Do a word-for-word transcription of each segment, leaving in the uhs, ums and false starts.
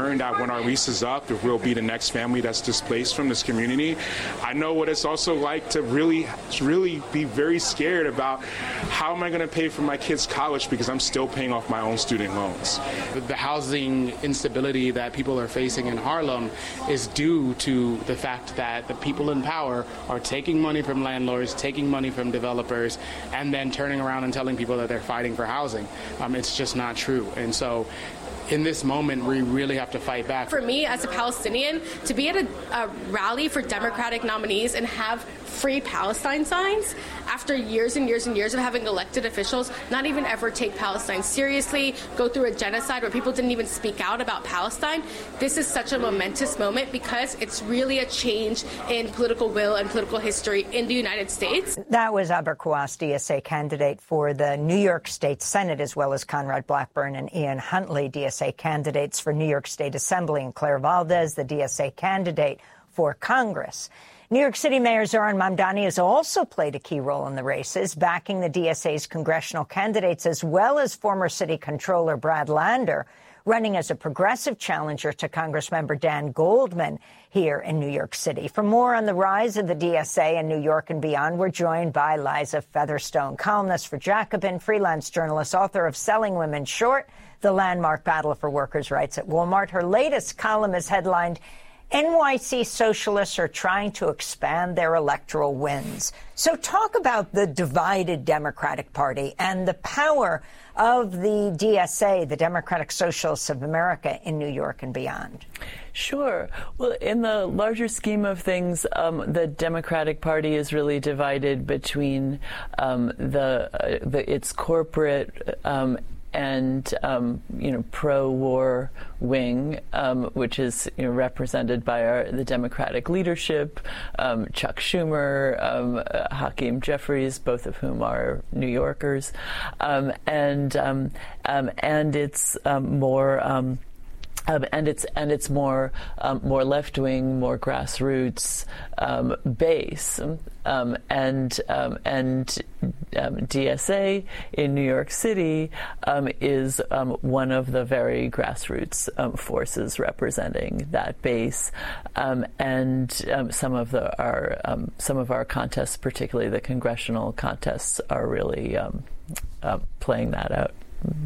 concerned that when our lease is up, if we'll be the next family that's displaced from this community. I know what it's also like to really, really be very scared about how am I going to pay for my kids' college because I'm still paying off my own student loans. The housing instability that people are facing in Harlem is due to the fact that the people in power are taking money from landlords, taking money from developers, and then turning around and telling people that they're fighting for housing. Um, it's just not true. And so in this moment, we really have to fight back. For me, as a Palestinian, to be at a, a rally for Democratic nominees and have free Palestine signs after years and years and years of having elected officials not even ever take Palestine seriously, go through a genocide where people didn't even speak out about Palestine, this is such a momentous moment because it's really a change in political will and political history in the United States. That was Abercrombie, D S A candidate for the New York State Senate, as well as Conrad Blackburn and Ian Huntley, D S A candidates for New York State Assembly, and Claire Valdez, the D S A candidate for Congress. New York City Mayor Zohran Mamdani has also played a key role in the races, backing the D S A's congressional candidates, as well as former city controller Brad Lander, running as a progressive challenger to Congressmember Dan Goldman here in New York City. For more on the rise of the D S A in New York and beyond, we're joined by Liza Featherstone, columnist for Jacobin, freelance journalist, author of Selling Women Short, The Landmark Battle for Workers' Rights at Walmart. Her latest column is headlined, N Y C Socialists Are Trying to Expand Their Electoral Wins. So talk about the divided Democratic Party and the power of the D S A, the Democratic Socialists of America, in New York and beyond. Sure. Well, in the larger scheme of things, um, the Democratic Party is really divided between um, the, uh, the its corporate um, and, um, you know, pro-war wing, um, which is, you know, represented by our, the Democratic leadership, um, Chuck Schumer, um, uh, Hakeem Jeffries, both of whom are New Yorkers, um, and um, um, and it's um, more. Um, Um, and it's and it's more um, more left-wing, more grassroots um, base, um, and um, and um, D S A in New York City um, is um, one of the very grassroots um, forces representing that base, um, and um, some of the our um, some of our contests, particularly the congressional contests, are really um, uh, playing that out. Mm-hmm.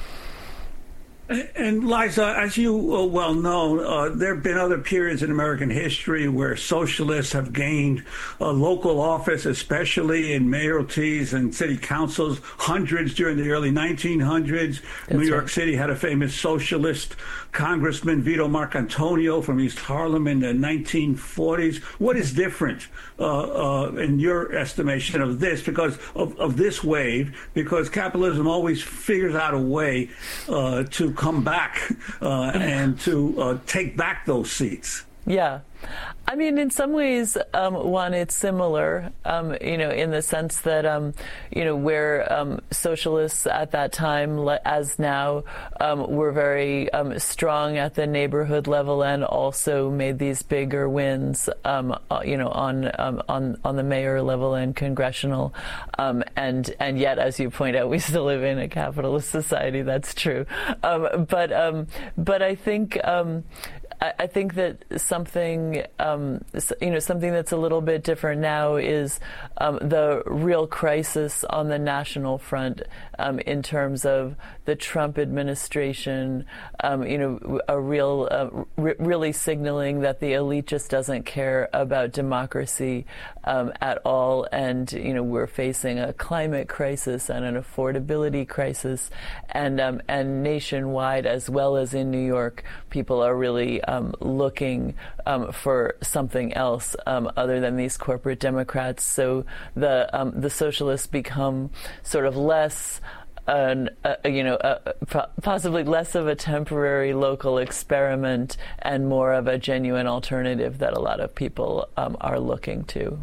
And Liza, as you uh, well know, uh, there have been other periods in American history where socialists have gained uh, local office, especially in mayoralties and city councils, hundreds during the early nineteen hundreds. That's New York right. City had a famous socialist congressman, Vito Marcantonio, from East Harlem in the nineteen forties. What is different uh, uh, in your estimation of this, because of, of this wave, because capitalism always figures out a way uh, to come back uh, and to uh, take back those seats? Yeah. I mean, in some ways, um, one, it's similar, um, you know, in the sense that, um, you know, where um, socialists at that time, as now, um, were very um, strong at the neighborhood level and also made these bigger wins, um, you know, on um, on on the mayor level and congressional, um, and and yet, as you point out, we still live in a capitalist society. That's true, um, but um, but I think. Um, I think that something, um, you know, something that's a little bit different now is um, the real crisis on the national front um, in terms of the Trump administration, um, you know, a real, uh, re- really signaling that the elite just doesn't care about democracy um, at all. And, you know, we're facing a climate crisis and an affordability crisis, and um, and nationwide, as well as in New York, people are really Um, looking um, for something else um, other than these corporate Democrats. So the um, the socialists become sort of less, uh, uh, you know, uh, possibly less of a temporary local experiment and more of a genuine alternative that a lot of people um, are looking to.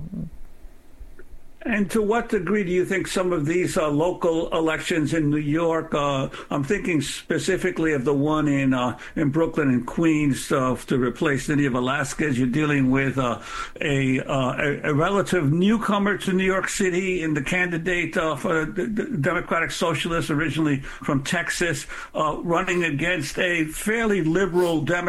And to what degree do you think some of these uh, local elections in New York, uh, I'm thinking specifically of the one in uh, in Brooklyn and Queens uh, to replace Nydia Velázquez, you're dealing with uh, a, uh, a a relative newcomer to New York City in the candidate uh, for the Democratic Socialists, originally from Texas, uh, running against a fairly liberal Democrat